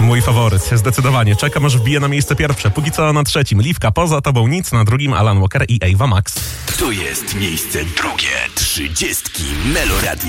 Mój faworyt, zdecydowanie. Czekam, aż wbije na miejsce pierwsze. Póki co na trzecim. Liwka, Poza tobą nic. Na drugim Alan Walker i Ewa Max. To jest miejsce drugie. 30 Meloradio.